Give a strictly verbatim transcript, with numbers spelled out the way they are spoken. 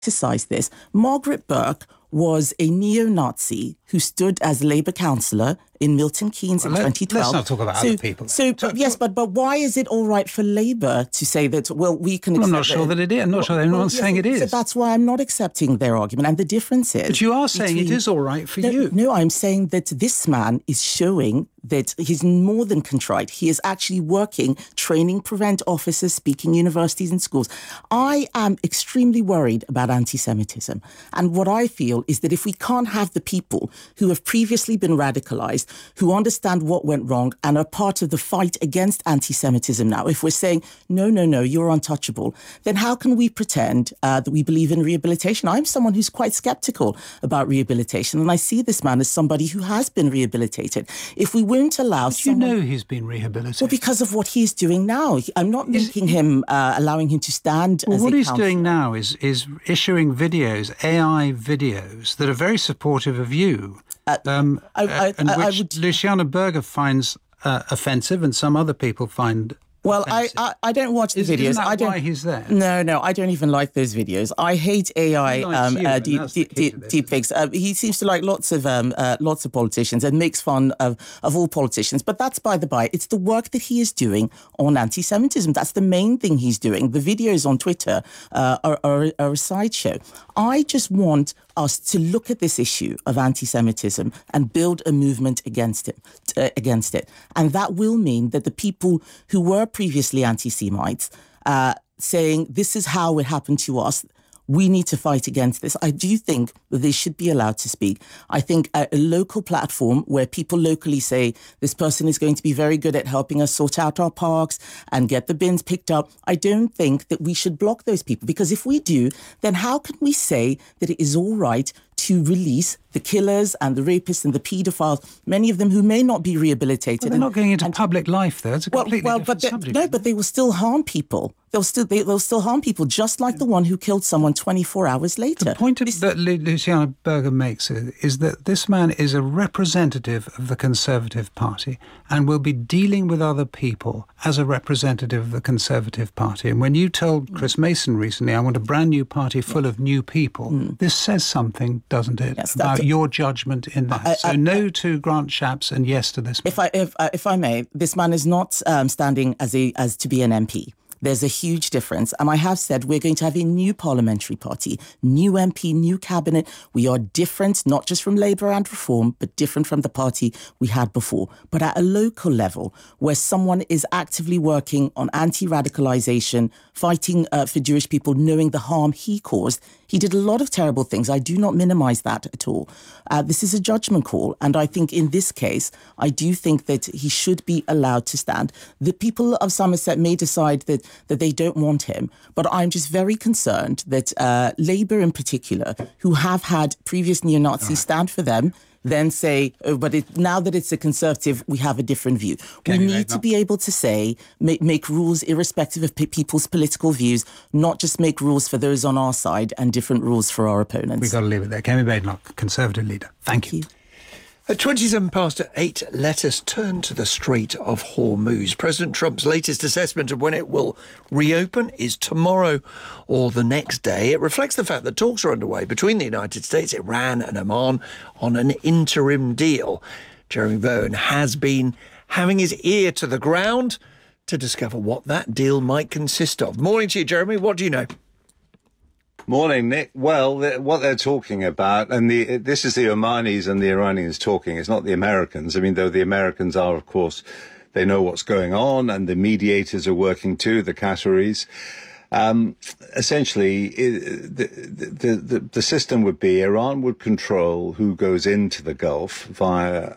criticize this. Margaret Burke was a neo-Nazi who stood as Labour councillor in Milton Keynes well, in twenty twelve. Let's not talk about so, other people. So, so, yes, but but why is it all right for Labour to say that, well, we can accept I'm not sure that, that it is. I'm not well, sure that anyone's well, saying yes, it is. So that's why I'm not accepting their argument. And the difference is... But you are saying between, it is all right for no, you. No, I'm saying that this man is showing that he's more than contrite. He is actually working, training prevent officers, speaking universities and schools. I am extremely worried about anti-Semitism. And what I feel is that if we can't have the people who have previously been radicalized, who understand what went wrong and are part of the fight against anti-Semitism now, if we're saying, no, no, no, you're untouchable, then how can we pretend uh, that we believe in rehabilitation? I'm someone who's quite skeptical about rehabilitation, and I see this man as somebody who has been rehabilitated. If we won't allow But someone... you know he's been rehabilitated. Well, because of what he's doing now. I'm not linking him, uh, allowing him to stand well, as what a he's counsellor. doing now is, is issuing videos, A I videos, that are very supportive of you. Uh, um, I, I, and I, which I would... Luciana Berger finds uh, offensive, and some other people find Well, I, offensive. I I don't watch the Is, videos. Isn't that I don't. why he's there? No, no, I don't even like those videos. I hate A I He likes um, you, uh, and deep, that's the deep, key deep, to this, deep fakes. Uh, he seems to like lots of um, uh, lots of politicians and makes fun of, of all politicians. But that's by the by. It's the work that he is doing on anti-Semitism. That's the main thing he's doing. The videos on Twitter uh, are, are, are a sideshow. I just want us to look at this issue of anti-Semitism and build a movement against it, uh, against it. And that will mean that the people who were previously anti-Semites uh, saying this is how it happened to us, we need to fight against this. I do think that they should be allowed to speak. I think a, a local platform where people locally say this person is going to be very good at helping us sort out our parks and get the bins picked up. I don't think that we should block those people, because if we do, then how can we say that it is all right to release the killers and the rapists and the paedophiles, many of them who may not be rehabilitated? Well, they're and, not going into and, public life, though. It's a completely well, well, different but subject. No, but they will still harm people. They'll still they, they'll still harm people, just like the one who killed someone twenty-four hours later. The point this, that Luciana Berger makes is that this man is a representative of the Conservative Party and will be dealing with other people as a representative of the Conservative Party. And when you told Chris Mason recently, I want a brand new party full of new people, mm. this says something, doesn't it, yes, about your judgment in that? I, I, so no I, to Grant Shapps and yes to this man. If I if uh, if I may, this man is not um, standing as a as to be an M P. There's a huge difference. And I have said we're going to have a new parliamentary party, new M P, new cabinet. We are different, not just from Labour and Reform, but different from the party we had before. But at a local level, where someone is actively working on anti-radicalisation, fighting uh, for Jewish people, knowing the harm he caused. He did a lot of terrible things. I do not minimise that at all. Uh, this is a judgment call. And I think in this case, I do think that he should be allowed to stand. The people of Somerset may decide that that they don't want him. But I'm just very concerned that uh, Labour in particular, who have had previous neo-Nazis right. stand for them, then say, oh, but it, now that it's a Conservative, we have a different view. Can we need to be able to say, make, make rules irrespective of pe- people's political views, not just make rules for those on our side and different rules for our opponents. We've got to leave it there. Kemi Badenoch, Conservative leader. Thank, Thank you. you. At twenty-seven past eight, let us turn to the Strait of Hormuz. President Trump's latest assessment of when it will reopen is tomorrow or the next day. It reflects the fact that talks are underway between the United States, Iran and Oman on an interim deal. Jeremy Bowen has been having his ear to the ground to discover what that deal might consist of. Morning to you, Jeremy. What do you know? Morning, Nick. Well, what they're talking about, and the, this is the Omanis and the Iranians talking, it's not the Americans. I mean, though the Americans are, of course, they know what's going on, and the mediators are working too, the Qataris. Um, essentially, the, the, the, the system would be Iran would control who goes into the Gulf via